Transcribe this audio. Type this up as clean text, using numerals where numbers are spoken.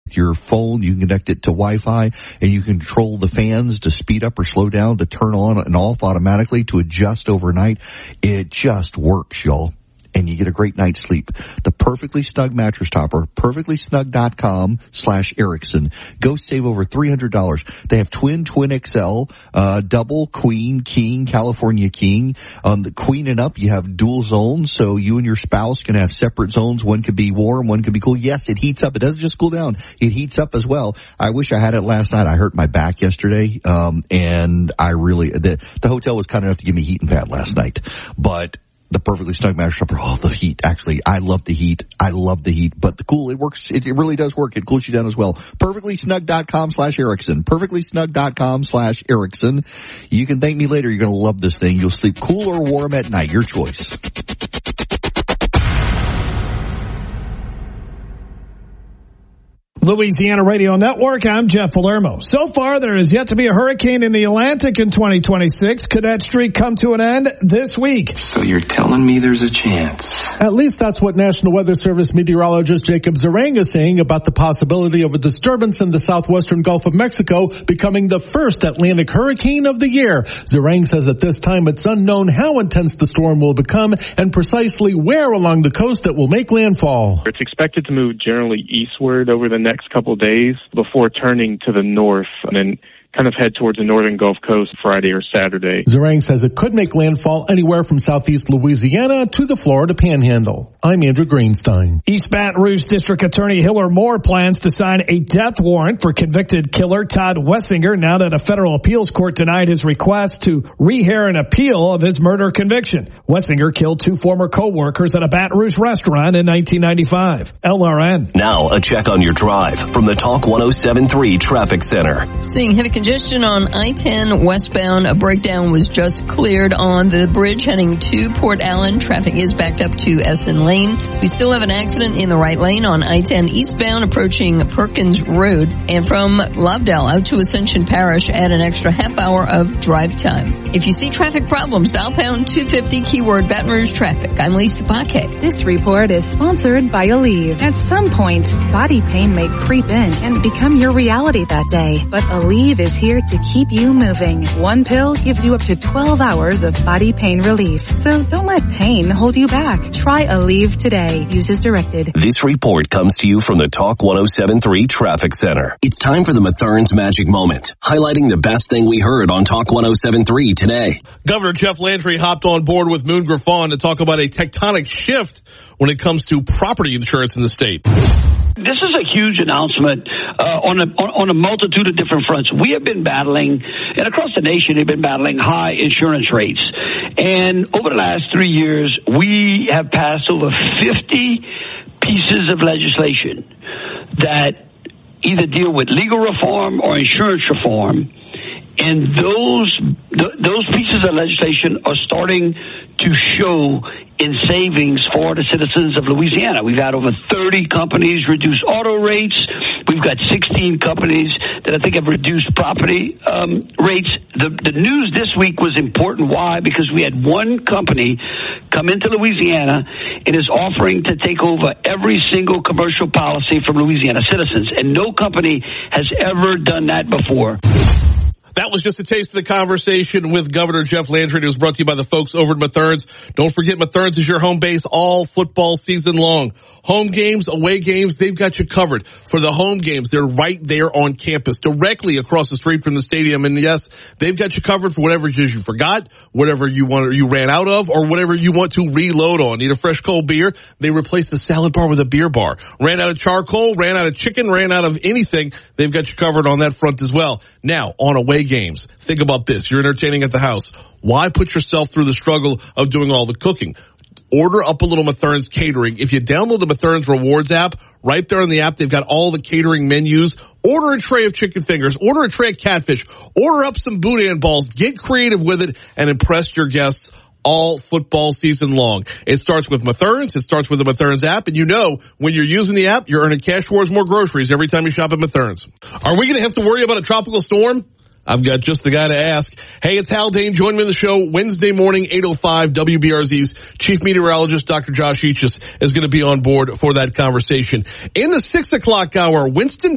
your phone. You can connect it to Wi-Fi, and you control the fans to speed up or slow down, to turn on and off automatically, to adjust overnight. It just works, y'all. And you get a great night's sleep. The Perfectly Snug mattress topper, perfectlysnug.com/Erickson. Go save over $300. They have twin XL, double, queen, king, California king. On the queen and up, you have dual zones, so you and your spouse can have separate zones. One could be warm, one could be cool. Yes, it heats up. It doesn't just cool down. It heats up as well. I wish I had it last night. I hurt my back yesterday, and I really, the hotel was kind enough to give me heat and fan last night. But the Perfectly Snug mattress topper, the heat, actually, I love the heat. I love the heat, but the cool, it works, it really does work. It cools you down as well. Perfectlysnug.com/Erickson. Perfectlysnug.com/Erickson. You can thank me later. You're going to love this thing. You'll sleep cool or warm at night. Your choice. Louisiana Radio Network, I'm Jeff Palermo. So far, there is yet to be a hurricane in the Atlantic in 2026. Could that streak come to an end this week? So you're telling me there's a chance? At least that's what National Weather Service meteorologist Jacob Zarang is saying about the possibility of a disturbance in the southwestern Gulf of Mexico becoming the first Atlantic hurricane of the year. Zarang says at this time it's unknown how intense the storm will become and precisely where along the coast it will make landfall. It's expected to move generally eastward over the next couple of days before turning to the north and then kind of head towards the northern Gulf Coast Friday or Saturday. Zarang says it could make landfall anywhere from southeast Louisiana to the Florida Panhandle. I'm Andrew Greenstein. East Baton Rouge District Attorney Hiller Moore plans to sign a death warrant for convicted killer Todd Wessinger now that a federal appeals court denied his request to rehear an appeal of his murder conviction. Wessinger killed two former co-workers at a Baton Rouge restaurant in 1995. LRN. Now a check on your drive from the Talk 107.3 Traffic Center. Seeing heavy congestion on I-10 westbound. A breakdown was just cleared on the bridge heading to Port Allen. Traffic is backed up to Essen Lane. We still have an accident in the right lane on I-10 eastbound approaching Perkins Road. And from Lovedale out to Ascension Parish, add an extra half hour of drive time. If you see traffic problems, dial pound 250 keyword Baton Rouge traffic. I'm Lisa Baquet. This report is sponsored by Aleve. At some point, body pain may creep in and become your reality that day. But Aleve is here to keep you moving. One pill gives you up to 12 hours of body pain relief. So don't let pain hold you back. Try Aleve today. Use as directed. This report comes to you from the Talk 107.3 Traffic Center. It's time for the Methurns Magic Moment, highlighting the best thing we heard on Talk 107.3 today. Governor Jeff Landry hopped on board with Moon Griffon to talk about a tectonic shift when it comes to property insurance in the state. This is a huge announcement on a multitude of different fronts. We have been battling, and across the nation have been battling high insurance rates. And over the last 3 years, we have passed over 50 pieces of legislation that either deal with legal reform or insurance reform. And those pieces of legislation are starting to show in savings for the citizens of Louisiana. We've had over 30 companies reduce auto rates. We've got 16 companies that I think have reduced property rates. The news this week was important. Why? Because we had one company come into Louisiana and is offering to take over every single commercial policy from Louisiana citizens. And no company has ever done that before. That was just a taste of the conversation with Governor Jeff Landry. It was brought to you by the folks over at Methurns. Don't forget, Methurns is your home base all football season long. Home games, away games, they've got you covered. For the home games, they're right there on campus, directly across the street from the stadium. And yes, they've got you covered for whatever you forgot, whatever you ran out of, or whatever you want to reload on. Need a fresh cold beer? They replaced the salad bar with a beer bar. Ran out of charcoal, ran out of chicken, ran out of anything. They've got you covered on that front as well. Now, on away games, think about this. You're entertaining at the house. Why put yourself through the struggle of doing all the cooking? Order up a little Methurns catering. If you download the Methurns Rewards app, right there in the app, they've got all the catering menus. Order a tray of chicken fingers. Order a tray of catfish. Order up some boudin balls. Get creative with it and impress your guests all football season long. It starts with Methurns. It starts with the Methurns app. And you know, when you're using the app, you're earning cash towards more groceries every time you shop at Methurns. Are we going to have to worry about a tropical storm? I've got just the guy to ask. Hey, it's Hal Dane. Join me on the show Wednesday morning, 8:05. WBRZ's chief meteorologist, Dr. Josh Eachus, is going to be on board for that conversation. In the 6 o'clock hour, Winston